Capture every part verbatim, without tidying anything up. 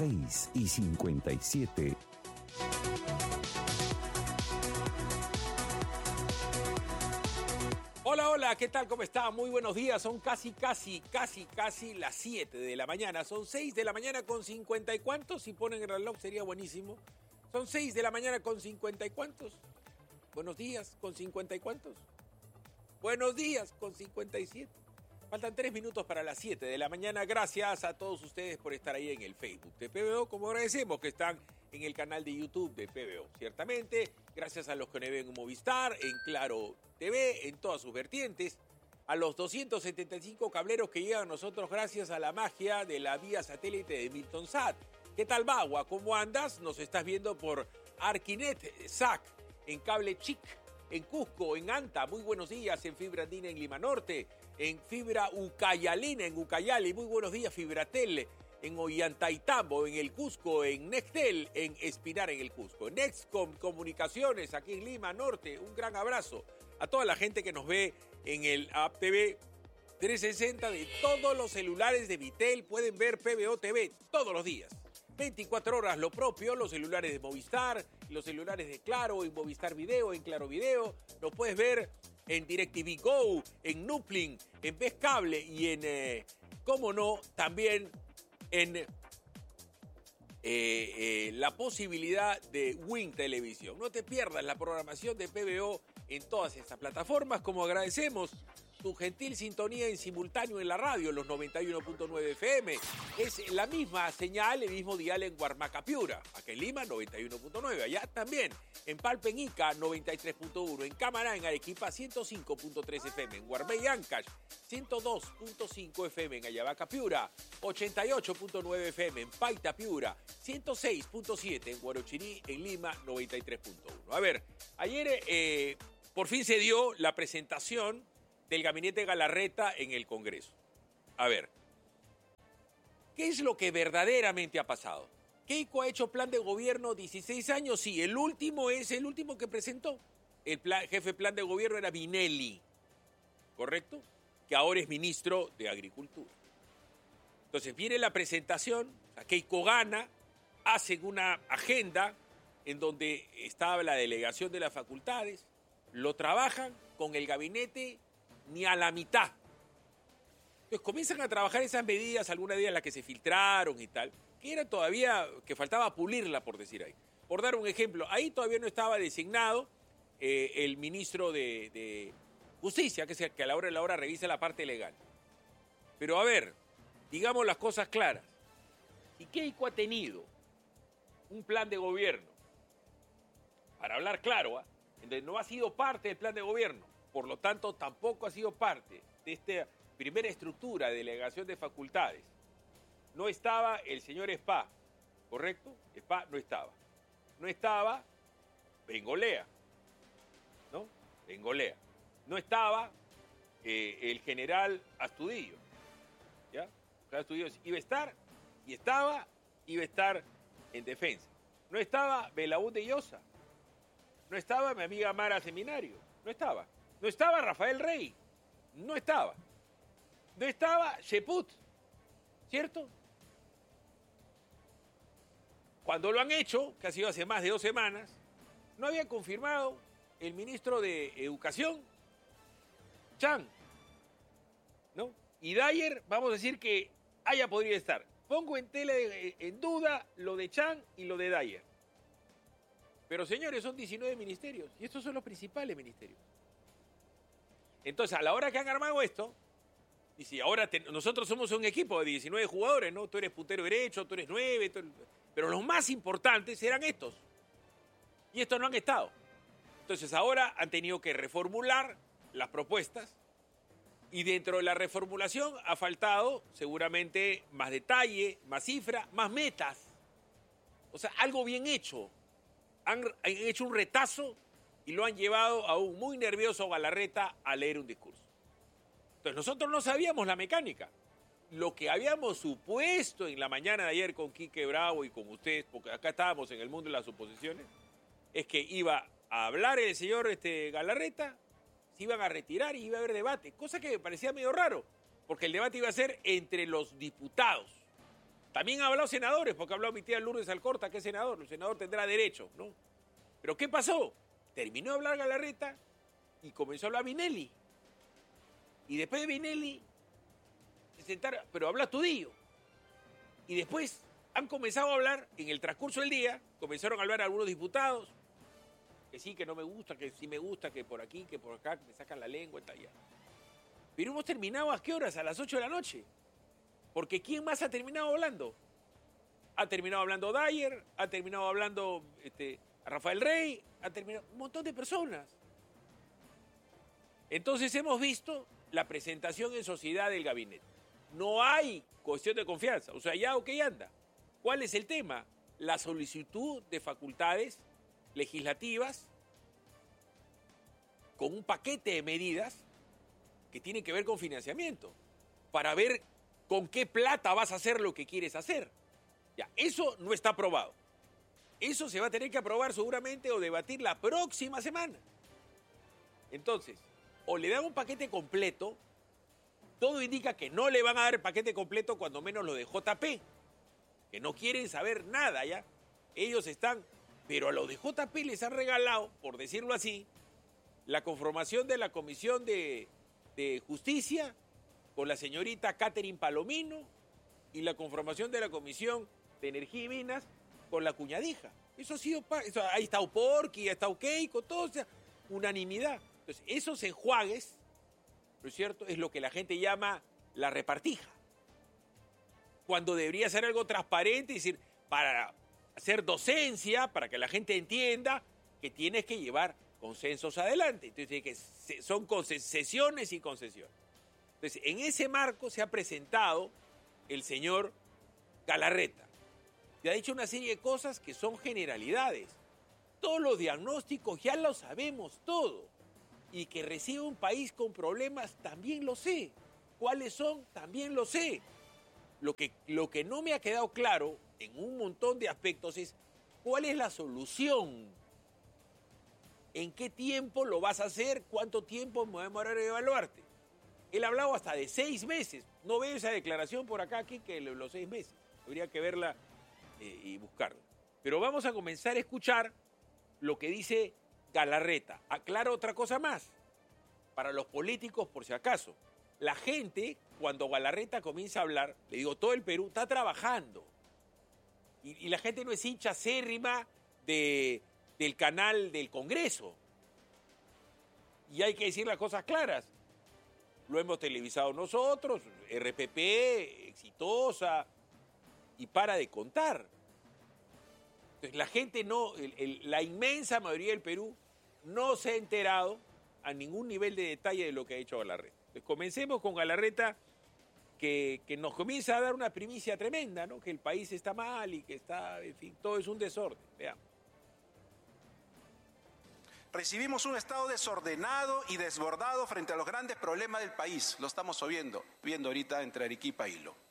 seis y cincuenta y siete. Hola, hola, ¿qué tal? ¿Cómo está? Muy buenos días. Son casi, casi, casi, casi las siete de la mañana. Son seis de la mañana con cincuenta y cuantos. Si ponen el reloj sería buenísimo. Son seis de la mañana con cincuenta y cuantos. Buenos días con cincuenta y cuantos. Buenos días con cincuenta y siete. Faltan tres minutos para las siete de la mañana. Gracias a todos ustedes por estar ahí en el Facebook de P B O, como agradecemos que están en el canal de YouTube de P B O. Ciertamente, gracias a los que nos ven en Movistar, en Claro T V, en todas sus vertientes, a los doscientos setenta y cinco cableros que llegan a nosotros gracias a la magia de la vía satélite de Milton Sat. ¿Qué tal, Bagua? ¿Cómo andas? Nos estás viendo por Arquinet, S A C, en Cable Chic, en Cusco, en Anta, muy buenos días, en Fibra Andina en Lima Norte, en Fibra Ucayalina en Ucayali, muy buenos días, Fibratel, en Ollantaytambo, en el Cusco, en Nextel, en Espinar, en el Cusco, en Nexcom Comunicaciones, aquí en Lima Norte, un gran abrazo a toda la gente que nos ve en el App T V trescientos sesenta de todos los celulares de Vitel, pueden ver P B O T V todos los días. veinticuatro horas lo propio, los celulares de Movistar, los celulares de Claro, en Movistar Video, en Claro Video. Nos puedes ver en DirecTV Go, en Nuplink, en Ves Cable y en, eh, cómo no, también en eh, eh, la posibilidad de Win Televisión. No te pierdas la programación de P B O en todas estas plataformas, como agradecemos tu gentil sintonía en simultáneo en la radio, los noventa y uno punto nueve F M. Es la misma señal, el mismo dial en Huarmaca Piura. Acá en Lima, noventa y uno punto nueve. Allá también. En Palpeñica, noventa y tres punto uno. En Camaná, en Arequipa, ciento cinco punto tres F M. En Huarmey Ancash, ciento dos punto cinco F M. En Ayabaca Piura, ochenta y ocho punto nueve F M. En Paita Piura, ciento seis punto siete. En Huarochirí, en Lima, noventa y tres punto uno. A ver, ayer eh, por fin se dio la presentación del gabinete Galarreta en el Congreso. A ver, ¿qué es lo que verdaderamente ha pasado? Keiko ha hecho plan de gobierno dieciséis años, sí, el último es el último que presentó. El plan, jefe de plan de gobierno era Vinelli, ¿correcto? Que ahora es ministro de Agricultura. Entonces viene la presentación, a Keiko gana, hacen una agenda en donde estaba la delegación de las facultades, lo trabajan con el gabinete ni a la mitad. Entonces comienzan a trabajar esas medidas, algunas de ellas las que se filtraron y tal, que era todavía, que faltaba pulirla, por decir ahí. Por dar un ejemplo, ahí todavía no estaba designado eh, el ministro de, de Justicia, que es el que a la hora de la hora revisa la parte legal. Pero a ver, digamos las cosas claras. Si Keiko ha tenido un plan de gobierno, para hablar claro, ¿eh? en donde no ha sido parte del plan de gobierno, por lo tanto, tampoco ha sido parte de esta primera estructura de delegación de facultades. No estaba el señor Spa, ¿correcto? Spa no estaba. No estaba Bengolea, ¿no? Bengolea. No estaba eh, el general Astudillo, ¿ya? El general Astudillo iba a estar, y estaba, iba a estar en defensa. No estaba Belaúd de Llosa. No estaba mi amiga Mara Seminario. No estaba. No estaba Rafael Rey, no estaba. No estaba Sheput, ¿cierto? Cuando lo han hecho, que ha sido hace más de dos semanas, no había confirmado el ministro de Educación, Chan, ¿no? Y Dyer, vamos a decir que haya podría estar. Pongo en tela en duda lo de Chan y lo de Dyer. Pero señores, son diecinueve ministerios y estos son los principales ministerios. Entonces, a la hora que han armado esto, dice, ahora te, nosotros somos un equipo de diecinueve jugadores, ¿no? Tú eres puntero derecho, tú eres nueve, tú eres, pero los más importantes eran estos. Y estos no han estado. Entonces, ahora han tenido que reformular las propuestas y dentro de la reformulación ha faltado seguramente más detalle, más cifra, más metas. O sea, algo bien hecho. Han, han hecho un retazo y lo han llevado a un muy nervioso Galarreta a leer un discurso. Entonces nosotros no sabíamos la mecánica. Lo que habíamos supuesto en la mañana de ayer con Quique Bravo y con ustedes, porque acá estábamos en el mundo de las suposiciones, es que iba a hablar el señor este, Galarreta, se iban a retirar y iba a haber debate, cosa que me parecía medio raro, porque el debate iba a ser entre los diputados. También ha hablado senadores, porque ha hablado mi tía Lourdes Alcorta, que es senador. El senador tendrá derecho, ¿no? Pero ¿qué pasó? Terminó de hablar Galarreta y comenzó a hablar Vinelli. Y después de Vinelli, se sentaron, pero habla Tudillo. Y después han comenzado a hablar, en el transcurso del día, comenzaron a hablar algunos diputados, que sí, que no me gusta, que sí me gusta, que por aquí, que por acá, que me sacan la lengua y tal. Ya. Pero hemos terminado, ¿a qué horas? A las ocho de la noche. Porque ¿quién más ha terminado hablando? Ha terminado hablando Dyer, ha terminado hablando este, Rafael Rey, ha terminado un montón de personas. Entonces hemos visto la presentación en sociedad del gabinete. No hay cuestión de confianza. O sea, ya ok anda. ¿Cuál es el tema? La solicitud de facultades legislativas con un paquete de medidas que tienen que ver con financiamiento, para ver con qué plata vas a hacer lo que quieres hacer. Ya, eso no está aprobado. Eso se va a tener que aprobar seguramente o debatir la próxima semana. Entonces, o le dan un paquete completo, todo indica que no le van a dar el paquete completo, cuando menos lo de J P, que no quieren saber nada ya. Ellos están, pero a los de J P les han regalado, por decirlo así, la conformación de la Comisión de, de Justicia con la señorita Catherine Palomino y la conformación de la Comisión de Energía y Minas con la cuñadija. Eso ha sido, eso, ahí está Oporqui, ahí está Keiko, todo, o sea, unanimidad. Entonces, esos enjuagues, ¿no es cierto?, es lo que la gente llama la repartija. Cuando debería ser algo transparente, es decir, para hacer docencia, para que la gente entienda que tienes que llevar consensos adelante. Entonces, que son concesiones y concesiones. Entonces, en ese marco se ha presentado el señor Galarreta. Y ha dicho una serie de cosas que son generalidades. Todos los diagnósticos ya lo sabemos todo. Y que recibe un país con problemas, también lo sé. ¿Cuáles son? También lo sé. Lo que, lo que no me ha quedado claro en un montón de aspectos es cuál es la solución. ¿En qué tiempo lo vas a hacer? ¿Cuánto tiempo me va a demorar en evaluarte? Él ha hablado hasta de seis meses. No veo esa declaración por acá, aquí, que los seis meses. Habría que verla eh, y buscarla. Pero vamos a comenzar a escuchar lo que dice Galarreta. Aclaro otra cosa más. Para los políticos, por si acaso. La gente, cuando Galarreta comienza a hablar, le digo, todo el Perú está trabajando. Y, y la gente no es hincha acérrima de, del canal del Congreso. Y hay que decir las cosas claras. Lo hemos televisado nosotros, R P P, exitosa, y para de contar. Entonces, la gente no, el, el, la inmensa mayoría del Perú no se ha enterado a ningún nivel de detalle de lo que ha hecho Galarreta. Entonces, comencemos con Galarreta, que, que nos comienza a dar una primicia tremenda, ¿no? Que el país está mal y que está, en fin, todo es un desorden. Veamos. Recibimos un Estado desordenado y desbordado frente a los grandes problemas del país. Lo estamos viendo, viendo ahorita entre Arequipa y Hilo.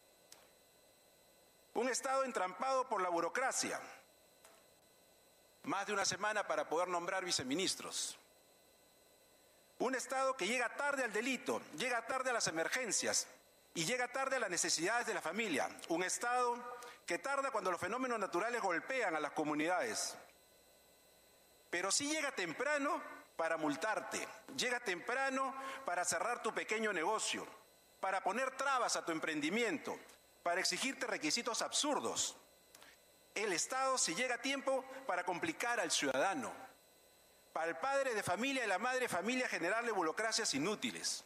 Un Estado entrampado por la burocracia. Más de una semana para poder nombrar viceministros. Un Estado que llega tarde al delito, llega tarde a las emergencias y llega tarde a las necesidades de la familia. Un Estado que tarda cuando los fenómenos naturales golpean a las comunidades. Pero sí llega temprano para multarte, llega temprano para cerrar tu pequeño negocio, para poner trabas a tu emprendimiento, para exigirte requisitos absurdos. El Estado sí llega a tiempo para complicar al ciudadano, para el padre de familia y la madre de familia generarle burocracias inútiles.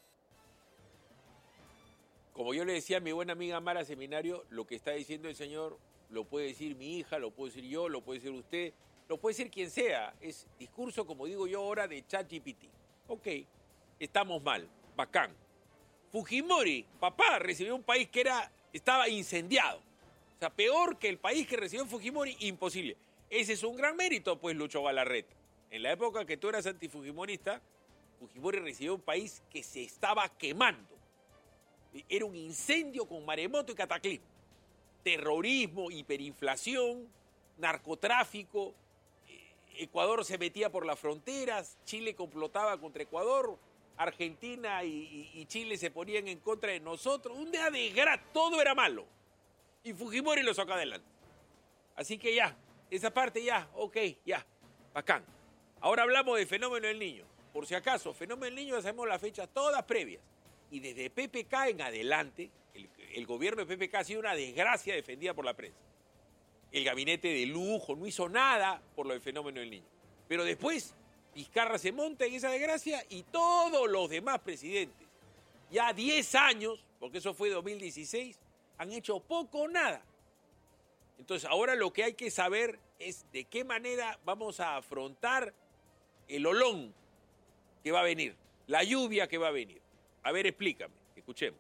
Como yo le decía a mi buena amiga Mara Seminario, lo que está diciendo el señor lo puede decir mi hija, lo puedo decir yo, lo puede decir usted, lo puede decir quien sea. Es discurso, como digo yo ahora, de ChatGPT. Ok, estamos mal, bacán. Fujimori, papá, recibió un país que era, estaba incendiado. O sea, peor que el país que recibió Fujimori, imposible. Ese es un gran mérito, pues, Lucho Galarreta. En la época que tú eras antifujimorista, Fujimori recibió un país que se estaba quemando. Era un incendio con maremoto y cataclismo. Terrorismo, hiperinflación, narcotráfico. Ecuador se metía por las fronteras, Chile complotaba contra Ecuador, Argentina y, y, y Chile se ponían en contra de nosotros. Un día de gra, todo era malo. Y Fujimori lo sacó adelante. Así que ya, esa parte ya, ok, ya, bacán. Ahora hablamos del fenómeno del niño. Por si acaso, fenómeno del niño hacemos las fechas todas previas. Y desde P P K en adelante, el, el gobierno de P P K ha sido una desgracia defendida por la prensa. El gabinete de lujo no hizo nada por lo del fenómeno del niño. Pero después, Vizcarra se monta en esa desgracia y todos los demás presidentes, ya diez años, porque eso fue dos mil dieciséis, han hecho poco o nada. Entonces, ahora lo que hay que saber es de qué manera vamos a afrontar el olón que va a venir, la lluvia que va a venir. A ver, explícame, escuchemos.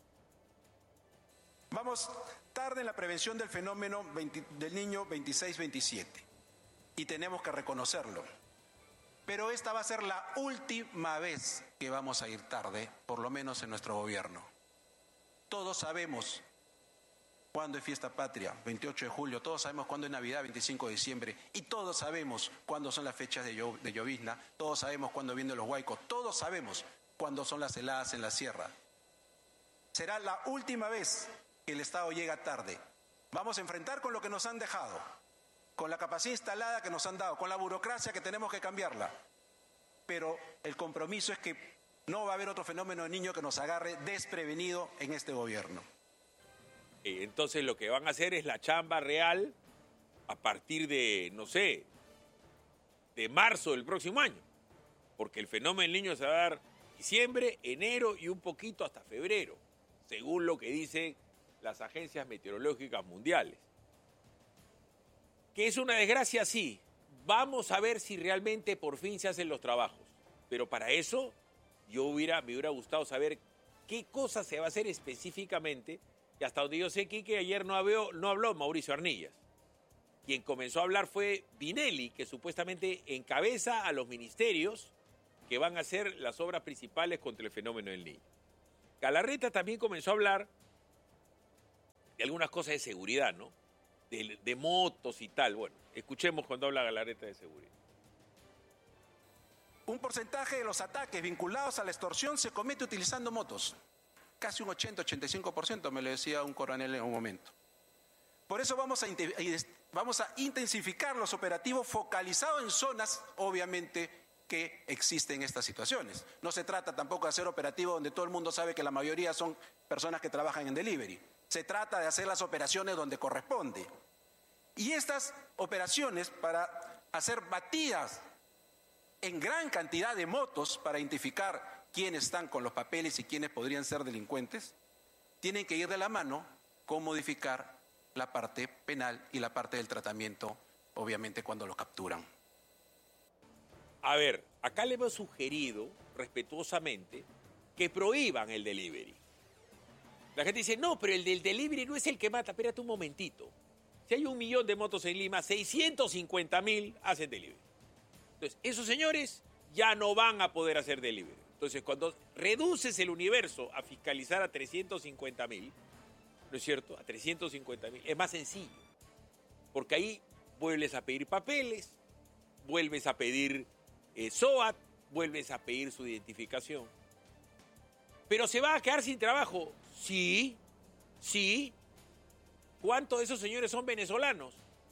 Vamos tarde en la prevención del fenómeno veinte, del niño veintiséis veintisiete y tenemos que reconocerlo. Pero esta va a ser la última vez que vamos a ir tarde, por lo menos en nuestro gobierno. Todos sabemos cuándo es fiesta patria, veintiocho de julio, todos sabemos cuándo es Navidad, veinticinco de diciembre, y todos sabemos cuándo son las fechas de, llo- de llovizna, todos sabemos cuándo vienen los huaicos, todos sabemos cuándo son las heladas en la sierra. Será la última vez que el Estado llega tarde. Vamos a enfrentar con lo que nos han dejado, con la capacidad instalada que nos han dado, con la burocracia que tenemos que cambiarla. Pero el compromiso es que no va a haber otro fenómeno de niño que nos agarre desprevenido en este gobierno. Entonces lo que van a hacer es la chamba real a partir de, no sé, de marzo del próximo año. Porque el fenómeno del niño se va a dar diciembre, enero y un poquito hasta febrero, según lo que dicen las agencias meteorológicas mundiales. ¿Que es una desgracia? Sí. Vamos a ver si realmente por fin se hacen los trabajos. Pero para eso yo hubiera, me hubiera gustado saber qué cosa se va a hacer específicamente. Y hasta donde yo sé, Quique, ayer no habló, no habló Mauricio Arnillas. Quien comenzó a hablar fue Vinelli, que supuestamente encabeza a los ministerios que van a hacer las obras principales contra el fenómeno del niño. Galarreta también comenzó a hablar de algunas cosas de seguridad, ¿no? De, de motos y tal. Bueno, escuchemos cuando habla Galarreta de seguridad. Un porcentaje de los ataques vinculados a la extorsión se comete utilizando motos. Casi un ochenta, ochenta y cinco por ciento, me lo decía un coronel en un momento. Por eso vamos a, vamos a intensificar los operativos focalizados en zonas, obviamente, que existen estas situaciones. No se trata tampoco de hacer operativos donde todo el mundo sabe que la mayoría son personas que trabajan en delivery. Se trata de hacer las operaciones donde corresponde. Y estas operaciones para hacer batidas en gran cantidad de motos para identificar quiénes están con los papeles y quiénes podrían ser delincuentes, tienen que ir de la mano con modificar la parte penal y la parte del tratamiento, obviamente, cuando los capturan. A ver, acá le hemos sugerido, respetuosamente, que prohíban el delivery. La gente dice, no, pero el del delivery no es el que mata. Espérate un momentito. Si hay un millón de motos en Lima, seiscientos cincuenta mil hacen delivery. Entonces, esos señores ya no van a poder hacer delivery. Entonces, cuando reduces el universo a fiscalizar a trescientos cincuenta mil, ¿no es cierto? A trescientos cincuenta mil, es más sencillo. Porque ahí vuelves a pedir papeles, vuelves a pedir eh, SOAT, vuelves a pedir su identificación. ¿Pero se va a quedar sin trabajo? Sí, sí. ¿Cuántos de esos señores son venezolanos?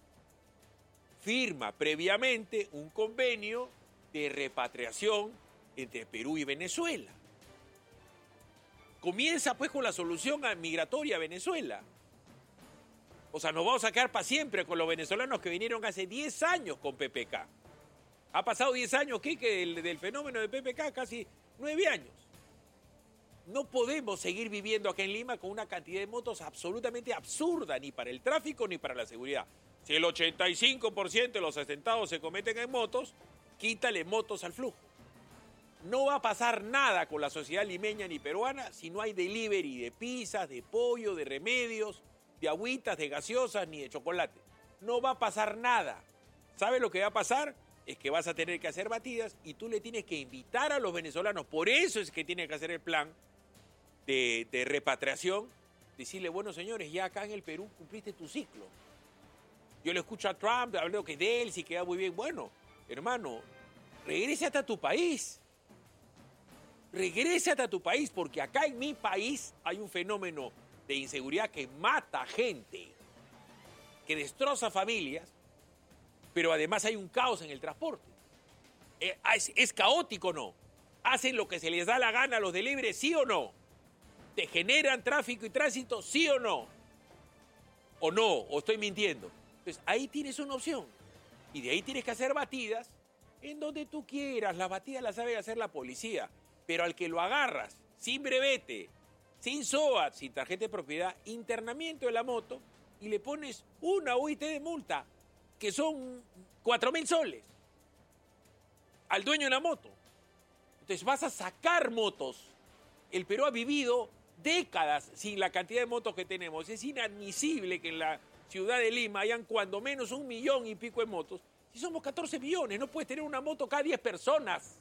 Firma previamente un convenio de repatriación entre Perú y Venezuela. Comienza pues con la solución migratoria a Venezuela. O sea, nos vamos a quedar para siempre con los venezolanos que vinieron hace diez años con P P K. Ha pasado diez años, Quique, del, del fenómeno de P P K, casi nueve años. No podemos seguir viviendo acá en Lima con una cantidad de motos absolutamente absurda, ni para el tráfico ni para la seguridad. Si el ochenta y cinco por ciento de los atentados se cometen en motos, quítale motos al flujo. No va a pasar nada con la sociedad limeña ni peruana si no hay delivery de pizzas, de pollo, de remedios, de agüitas, de gaseosas, ni de chocolate. No va a pasar nada. ¿Sabes lo que va a pasar? Es que vas a tener que hacer batidas y tú le tienes que invitar a los venezolanos. Por eso es que tiene que hacer el plan de, de repatriación. Decirle, bueno, señores, ya acá en el Perú cumpliste tu ciclo. Yo le escucho a Trump, hablo que de él sí queda muy bien. Bueno, hermano, regrese hasta tu país. Regrese hasta tu país, porque acá en mi país hay un fenómeno de inseguridad que mata gente, que destroza familias, pero además hay un caos en el transporte. ¿Es, es caótico o no? ¿Hacen lo que se les da la gana a los deliveries, sí o no? ¿Te generan tráfico y tránsito, sí o no? ¿O no? ¿O estoy mintiendo? Entonces, ahí tienes una opción. Y de ahí tienes que hacer batidas en donde tú quieras. Las batidas las sabe hacer la policía. Pero al que lo agarras sin brevete, sin S O A T, sin tarjeta de propiedad, internamiento de la moto, y le pones una U I T de multa, que son cuatro mil soles, al dueño de la moto. Entonces vas a sacar motos. El Perú ha vivido décadas sin la cantidad de motos que tenemos. Es inadmisible que en la ciudad de Lima hayan cuando menos un millón y pico de motos. Si somos catorce millones, no puedes tener una moto cada diez personas.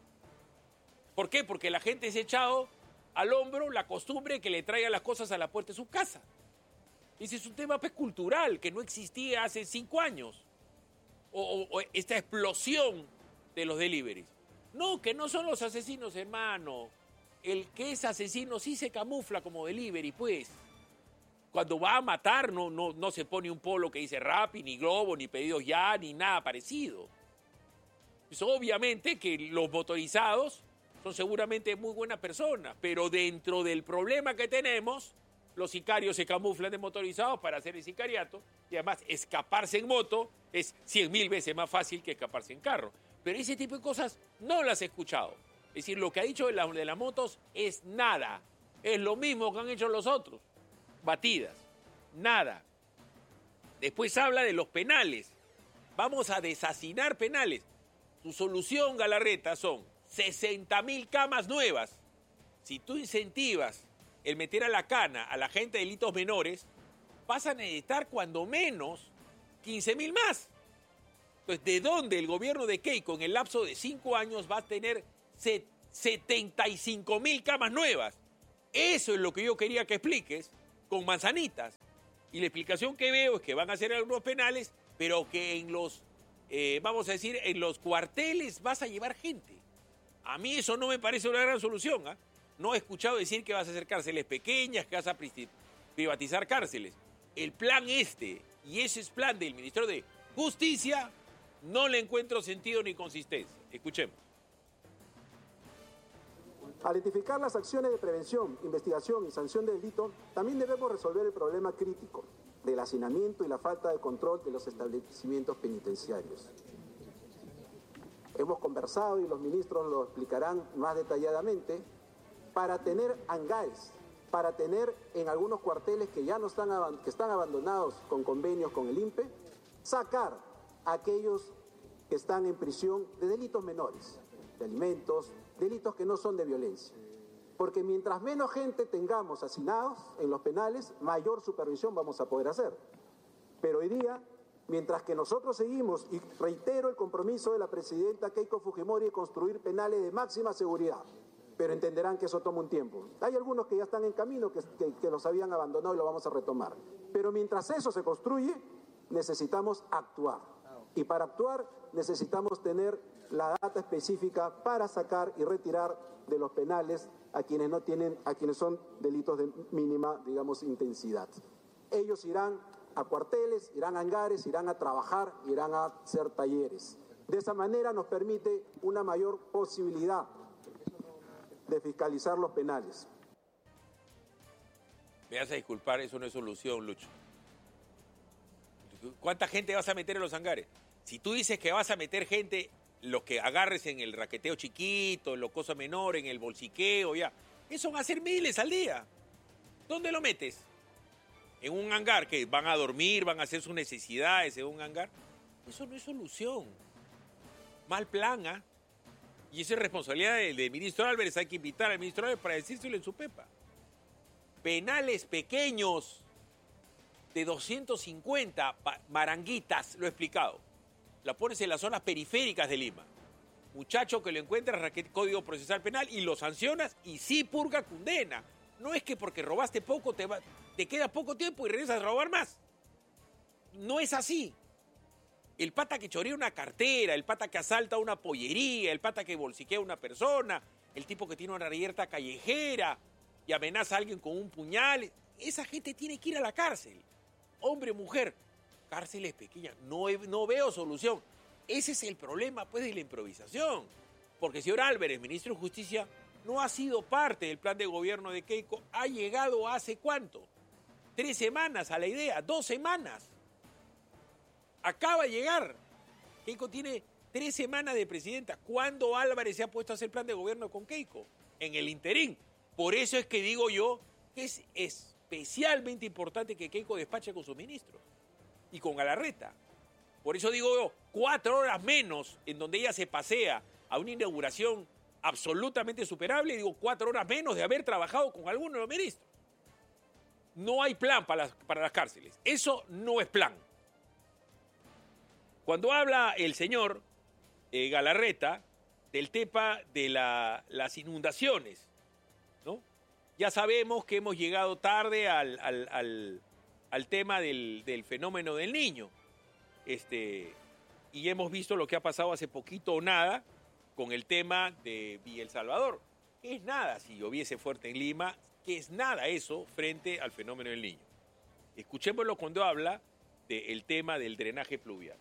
¿Por qué? Porque la gente se ha echado al hombro la costumbre que le traiga las cosas a la puerta de su casa. Ese es un tema pues, cultural que no existía hace cinco años. O, o, o esta explosión de los deliveries. No, que no son los asesinos, hermano. El que es asesino sí se camufla como delivery, pues. Cuando va a matar no, no, no se pone un polo que dice Rappi, ni Globo, ni Pedidos Ya, ni nada parecido. Pues obviamente que los motorizados son seguramente muy buenas personas, pero dentro del problema que tenemos, los sicarios se camuflan de motorizados para hacer el sicariato, y además escaparse en moto es cien mil veces más fácil que escaparse en carro. Pero ese tipo de cosas no las he escuchado. Es decir, lo que ha dicho de, la, de las motos es nada. Es lo mismo que han hecho los otros. Batidas. Nada. Después habla de los penales. Vamos a desasinar penales. Tu solución, Galarreta, son sesenta mil camas nuevas. Si tú incentivas el meter a la cana a la gente de delitos menores, vas a necesitar cuando menos quince mil más. Entonces, ¿de dónde el gobierno de Keiko en el lapso de cinco años va a tener setenta y cinco mil camas nuevas? Eso es lo que yo quería que expliques con manzanitas. Y la explicación que veo es que van a hacer algunos penales, pero que en los, eh, vamos a decir, en los cuarteles vas a llevar gente. A mí eso no me parece una gran solución. ¿eh? No he escuchado decir que vas a hacer cárceles pequeñas, que vas a privatizar cárceles. El plan este, y ese es plan del Ministerio de Justicia, no le encuentro sentido ni consistencia. Escuchemos. Al identificar las acciones de prevención, investigación y sanción de delito, también debemos resolver el problema crítico del hacinamiento y la falta de control de los establecimientos penitenciarios. Hemos conversado, y los ministros lo explicarán más detalladamente, para tener hangares, para tener en algunos cuarteles que ya no están, que están abandonados con convenios con el I N P E, sacar a aquellos que están en prisión de delitos menores, de alimentos, delitos que no son de violencia. Porque mientras menos gente tengamos hacinados en los penales, mayor supervisión vamos a poder hacer. Pero hoy día, mientras que nosotros seguimos, y reitero el compromiso de la presidenta Keiko Fujimori de construir penales de máxima seguridad, pero entenderán que eso toma un tiempo. Hay algunos que ya están en camino, que, que, que los habían abandonado y lo vamos a retomar. Pero mientras eso se construye, necesitamos actuar. Y para actuar necesitamos tener la data específica para sacar y retirar de los penales a quienes no tienen, a quienes son delitos de mínima, digamos, intensidad. Ellos irán a cuarteles, irán a hangares, irán a trabajar, irán a hacer talleres. De esa manera nos permite una mayor posibilidad de fiscalizar los penales. Me vas a disculpar, eso no es solución, Lucho. ¿Cuánta gente vas a meter en los hangares? Si tú dices que vas a meter gente, los que agarres en el raqueteo chiquito, en los cosas menores, en el bolsiqueo, ya, eso van a ser miles al día. ¿Dónde lo metes? ¿En un hangar que van a dormir, van a hacer sus necesidades en un hangar? Eso no es solución. Mal plan, ¿ah? ¿eh? Y eso es responsabilidad del, del ministro Álvarez. Hay que invitar al ministro Álvarez para decírselo en su pepa. Penales pequeños de doscientos cincuenta maranguitas, lo he explicado. La pones en las zonas periféricas de Lima. Muchacho que lo encuentras, Código Procesal Penal, y lo sancionas y sí purga condena. No es que porque robaste poco te, va, te queda poco tiempo y regresas a robar más. No es así. El pata que chorea una cartera, el pata que asalta una pollería, el pata que bolsiquea a una persona, el tipo que tiene una reyerta callejera y amenaza a alguien con un puñal, esa gente tiene que ir a la cárcel. Hombre, mujer, cárceles pequeñas. No, no veo solución. Ese es el problema, pues, de la improvisación. Porque el señor Álvarez, ministro de Justicia, no ha sido parte del plan de gobierno de Keiko. Ha llegado hace ¿cuánto? Tres semanas a la idea, dos semanas. Acaba de llegar. Keiko tiene tres semanas de presidenta. ¿Cuándo Álvarez se ha puesto a hacer plan de gobierno con Keiko? En el interín. Por eso es que digo yo que es especialmente importante que Keiko despache con sus ministros y con Galarreta. Por eso digo yo, cuatro horas menos en donde ella se pasea a una inauguración absolutamente superable, digo, cuatro horas menos de haber trabajado con alguno de los ministros. No hay plan para las, para las cárceles. Eso no es plan. Cuando habla el señor eh, Galarreta del tema de la, las inundaciones, ¿no? Ya sabemos que hemos llegado tarde al, al, al, al tema del, del fenómeno del Niño. Este, y hemos visto lo que ha pasado hace poquito o nada con el tema de Villa El Salvador. ¿Qué es nada si lloviese fuerte en Lima? ¿Qué es nada eso frente al fenómeno del Niño? Escuchémoslo cuando habla del tema del drenaje pluvial.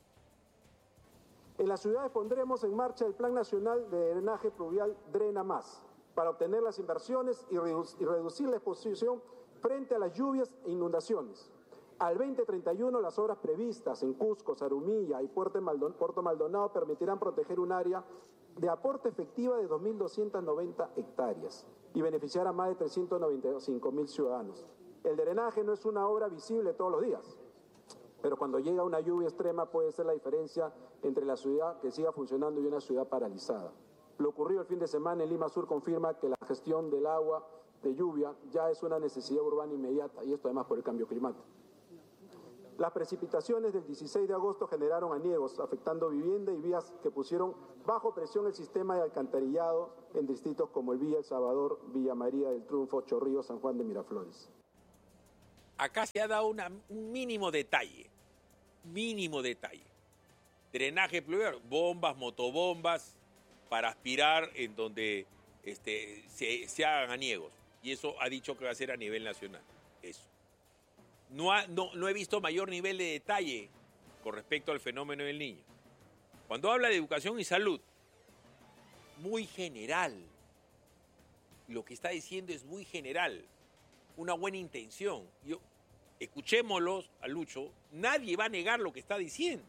En las ciudades pondremos en marcha el Plan Nacional de Drenaje Pluvial Drena Más, para obtener las inversiones y, redu- y reducir la exposición frente a las lluvias e inundaciones. Al veinte treinta y uno, las obras previstas en Cusco, Zarumilla y Puerto Maldonado, Puerto Maldonado permitirán proteger un área de aporte efectiva de dos mil doscientas noventa hectáreas y beneficiar a más de trescientos noventa y cinco mil ciudadanos. El drenaje no es una obra visible todos los días, pero cuando llega una lluvia extrema puede ser la diferencia entre la ciudad que siga funcionando y una ciudad paralizada. Lo ocurrido el fin de semana en Lima Sur confirma que la gestión del agua de lluvia ya es una necesidad urbana inmediata, y esto además por el cambio climático. Las precipitaciones del dieciséis de agosto generaron aniegos, afectando vivienda y vías que pusieron bajo presión el sistema de alcantarillado en distritos como el Villa El Salvador, Villa María del Triunfo, Chorrillos, San Juan de Miraflores. Acá se ha dado una, un mínimo detalle, mínimo detalle. Drenaje pluvial, bombas, motobombas, para aspirar en donde este, se, se hagan aniegos. Y eso ha dicho que va a ser a nivel nacional. Eso. No, ha, no, no he visto mayor nivel de detalle con respecto al fenómeno del Niño. Cuando habla de educación y salud, muy general. Lo que está diciendo es muy general. Una buena intención. Yo, escuchémoslos a Lucho. Nadie va a negar lo que está diciendo.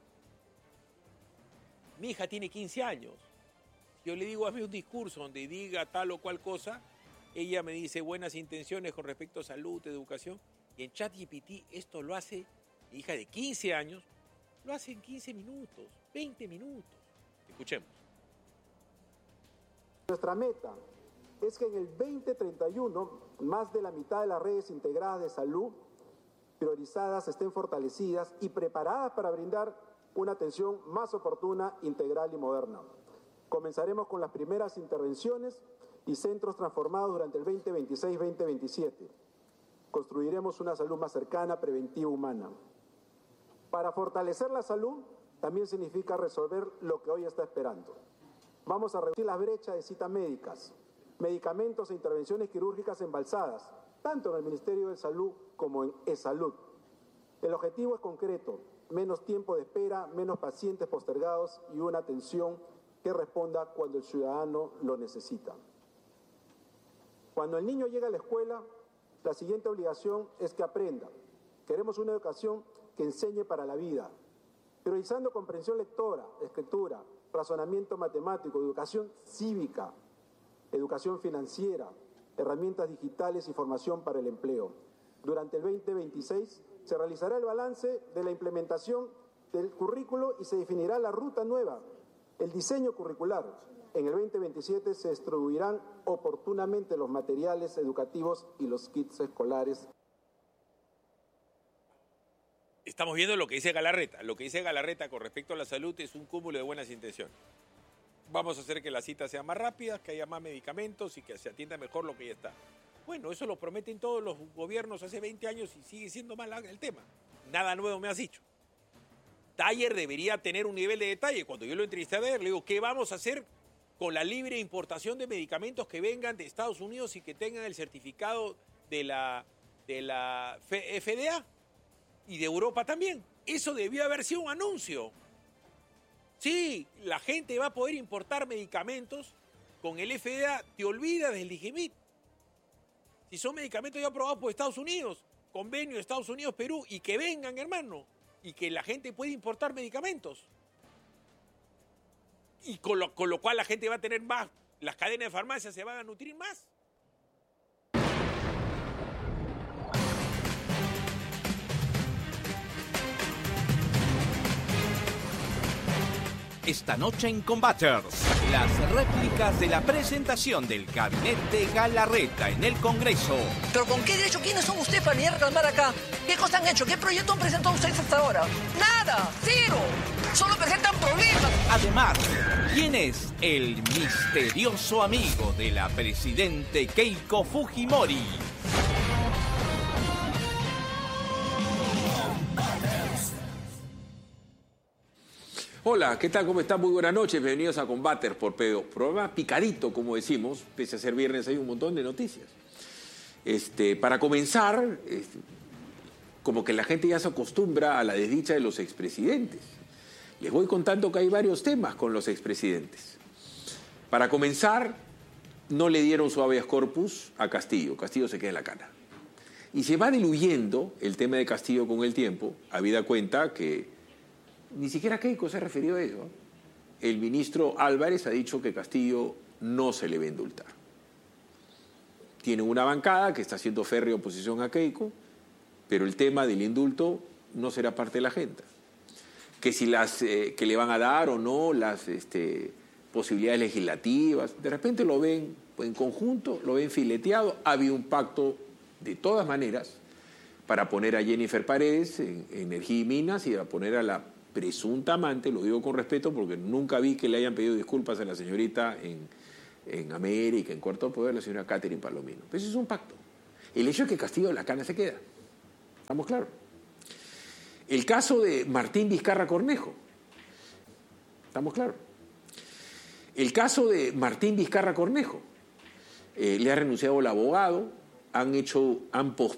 Mi hija tiene quince años. Yo le digo, hazme un discurso donde diga tal o cual cosa. Ella me dice buenas intenciones con respecto a salud, educación. Y en ChatGPT esto lo hace, mi hija de quince años, lo hace en quince minutos, veinte minutos. Escuchemos. Nuestra meta es que en el veinte treinta y uno más de la mitad de las redes integradas de salud priorizadas estén fortalecidas y preparadas para brindar una atención más oportuna, integral y moderna. Comenzaremos con las primeras intervenciones y centros transformados durante el veinte veintiséis veinte veintisiete. Construiremos una salud más cercana, preventiva, humana. Para fortalecer la salud también significa resolver lo que hoy está esperando. Vamos a reducir las brechas de citas médicas, medicamentos e intervenciones quirúrgicas embalsadas, tanto en el Ministerio de Salud como en eSalud. El objetivo es concreto: menos tiempo de espera, menos pacientes postergados y una atención que responda cuando el ciudadano lo necesita. Cuando el niño llega a la escuela, la siguiente obligación es que aprenda. Queremos una educación que enseñe para la vida, priorizando comprensión lectora, escritura, razonamiento matemático, educación cívica, educación financiera, herramientas digitales y formación para el empleo. Durante el veinte veintiséis se realizará el balance de la implementación del currículo y se definirá la ruta nueva, el diseño curricular. En el veinte veintisiete se distribuirán oportunamente los materiales educativos y los kits escolares. Estamos viendo lo que dice Galarreta. Lo que dice Galarreta con respecto a la salud es un cúmulo de buenas intenciones. Vamos a hacer que las citas sean más rápidas, que haya más medicamentos y que se atienda mejor lo que ya está. Bueno, eso lo prometen todos los gobiernos hace veinte años y sigue siendo mal el tema. Nada nuevo me has dicho. Taller debería tener un nivel de detalle. Cuando yo lo entrevisté a ver, le digo, ¿qué vamos a hacer con la libre importación de medicamentos que vengan de Estados Unidos y que tengan el certificado de la de la F D A y de Europa también. Eso debió haber sido un anuncio. Sí, la gente va a poder importar medicamentos con el F D A. Te olvidas del Ligimit. Si son medicamentos ya aprobados por Estados Unidos, convenio de Estados Unidos-Perú, y que vengan, hermano, y que la gente pueda importar medicamentos. Y con lo, con lo cual la gente va a tener más, las cadenas de farmacias se van a nutrir más. Esta noche en Combaters, las réplicas de la presentación del gabinete Galarreta en el Congreso. ¿Pero con qué derecho? ¿Quiénes son ustedes para venir a reclamar acá? ¿Qué cosas han hecho? ¿Qué proyecto han presentado ustedes hasta ahora? ¡Nada! ¡Cero! ¡Solo presentan problemas! Además, ¿quién es el misterioso amigo de la presidente Keiko Fujimori? Hola, ¿qué tal? ¿Cómo están? Muy buenas noches. Bienvenidos a Combaters por P B O. Programa picadito, como decimos, pese a ser viernes hay un montón de noticias. Este, para comenzar, este, como que la gente ya se acostumbra a la desdicha de los expresidentes. Les voy contando que hay varios temas con los expresidentes. Para comenzar, no le dieron su habeas corpus a Castillo. Castillo se queda en la cana. Y se va diluyendo el tema de Castillo con el tiempo, habida cuenta que ni siquiera Keiko se ha referido a eso. El ministro Álvarez ha dicho que Castillo no se le va a indultar. Tiene una bancada que está haciendo férrea oposición a Keiko, pero el tema del indulto no será parte de la agenda. Que si las eh, que le van a dar o no las este, posibilidades legislativas, de repente lo ven en conjunto, lo ven fileteado. Ha habido un pacto de todas maneras para poner a Jennifer Paredes en, en Energía y Minas y a poner a la presunta amante, lo digo con respeto porque nunca vi que le hayan pedido disculpas a la señorita en, en América, en Cuarto Poder, la señora Catherine Palomino. Pero eso es un pacto. El hecho es que Castillo de la cana se queda. ¿Estamos claros? El caso de Martín Vizcarra Cornejo. ¿Estamos claros? El caso de Martín Vizcarra Cornejo. Eh, le ha renunciado el abogado, han hecho, han pos,